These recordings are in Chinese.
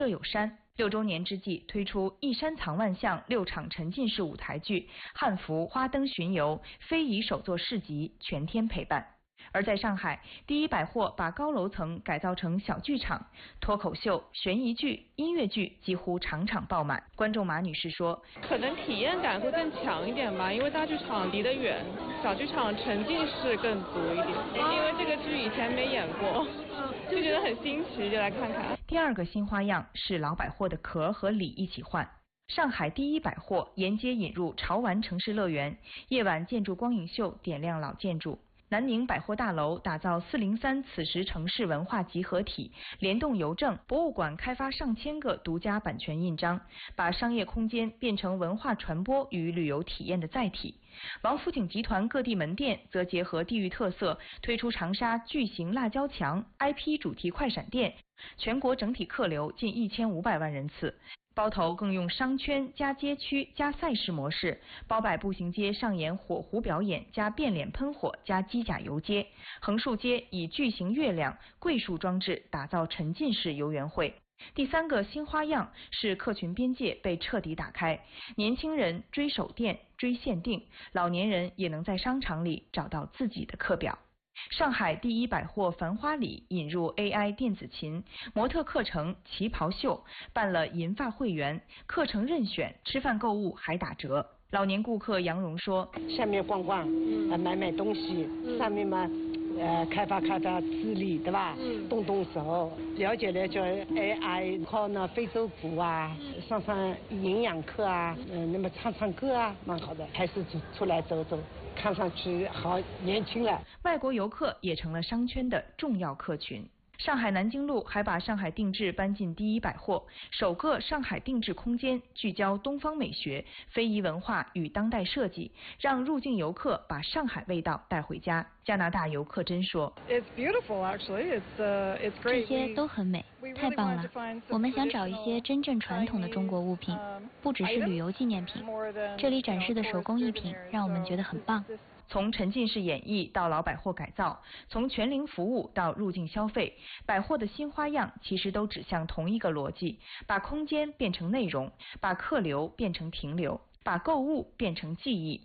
乐有山6周年之际推出一山藏万象6场沉浸式舞台剧、汉服、花灯巡游、非遗手作市集，全天陪伴。而在上海，第一百货把高楼层改造成小剧场，脱口秀、悬疑剧、音乐剧几乎场场爆满。观众马女士说：“ 可能体验感会更强一点吧，因为大剧场离得远，小剧场沉浸式更足一点。因为这个剧以前没演过，就觉得很新奇，就来看看。” 第二个新花样是老百货的壳和里一起换。上海第一百货沿街引入潮玩城市乐园，夜晚建筑光影秀点亮老建筑。南宁百货大楼打造403此时城市文化集合体，联动邮政、博物馆开发上千个独家版权印章，把商业空间变成文化传播与旅游体验的载体。王府井集团各地门店则结合地域特色，推出长沙巨型辣椒墙、IP 主题快闪店，全国整体客流近1500万人次。包头更用商圈加街区加赛事模式，包摆步行街上演火狐表演加变脸喷火加机甲游街，横竖街以巨型月亮、桂树装置打造沉浸式游园会。第三个新花样是客群边界被彻底打开，年轻人追手店、追限定，老年人也能在商场里找到自己的课表。上海第一百货繁花里引入 AI 电子琴、模特课程、旗袍秀，办了银发会员，课程任选，吃饭购物还打折。老年顾客杨蓉说：“ 下面逛逛，买东西，上面嘛，开发智力，对吧？动手，了解 AI， 靠那非洲鼓啊，上营养课啊，那么唱歌啊，蛮好的，还是出来走走。”看上去好年轻了。 外国游客也成了商圈的重要客群。上海南京路还把上海定制搬进第一百货，首个上海定制空间聚焦东方美学、非遗文化与当代设计，让入境游客把上海味道带回家。加拿大游客真说：“ 这些都很美，太棒了！我们想找一些真正传统的中国物品，不只是旅游纪念品。这里展示的手工艺品让我们觉得很棒。” 从沉浸式演绎到老百货改造，从全龄服务到入境消费，百货的新花样其实都指向同一个逻辑：把空间变成内容，把客流变成停留，把购物变成记忆。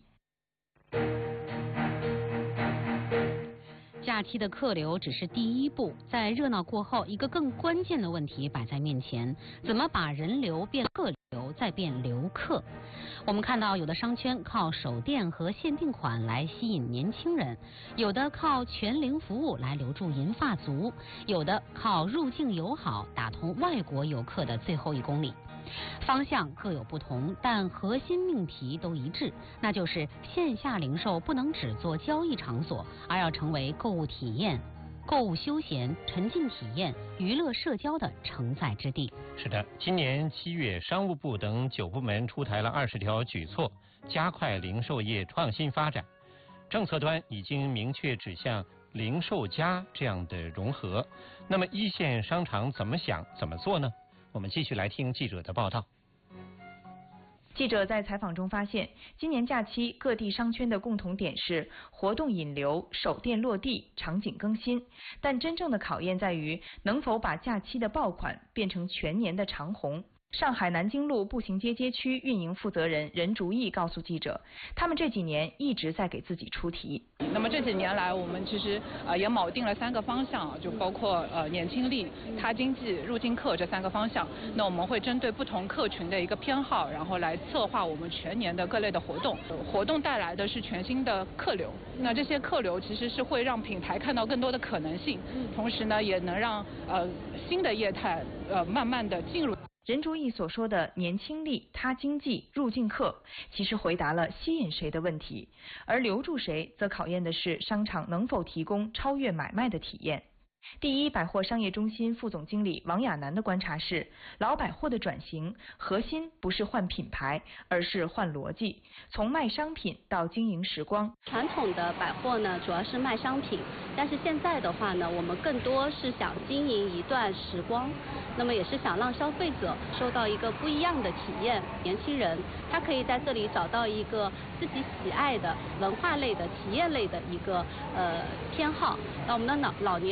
假期的客流只是第一步，在热闹过后，一个更关键的问题摆在面前：怎么把人流变客流，再变流客？我们看到有的商圈靠手店和限定款来吸引年轻人，有的靠全龄服务来留住银发族，有的靠入境友好打通外国游客的最后1公里。方向各有不同，但核心命题都一致，那就是线下零售不能只做交易场所，而要成为购物体验、购物休闲、沉浸体验、娱乐社交的承载之地。 是的，今年7月，商务部等9部门出台了20条举措，加快零售业创新发展。政策端已经明确指向零售加这样的融合。那么一线商场怎么想、怎么做呢？我们继续来听记者的报道。 记者在采访中发现，今年假期各地商圈的共同点是活动引流、手店落地、场景更新，但真正的考验在于能否把假期的爆款变成全年的长红。上海南京路步行街街区运营负责人任竹义告诉记者，他们这几年一直在给自己出题。 那么这几年来，我们其实也铆定了3个方向，就包括年轻力、他经济、入境客这3个方向。那我们会针对不同客群的一个偏好，然后来策划我们全年的各类的活动。活动带来的是全新的客流，那这些客流其实是会让品牌看到更多的可能性，同时呢，也能让新的业态慢慢的进入。 任竹义所说的年轻力、他经济、入境客，其实回答了吸引谁的问题，而留住谁，则考验的是商场能否提供超越买卖的体验。第一百货商业中心副总经理王亚楠的观察是，老百货的转型核心不是换品牌，而是换逻辑，从卖商品到经营时光。 传统的百货呢，主要是卖商品，但是现在的话呢，我们更多是想经营一段时光，那么也是想让消费者受到一个不一样的体验。年轻人他可以在这里找到一个自己喜爱的文化类的、体验类的一个偏好。那我们的老年人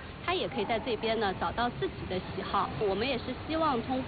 他也可以在这边呢找到自己的喜好。我们也是希望通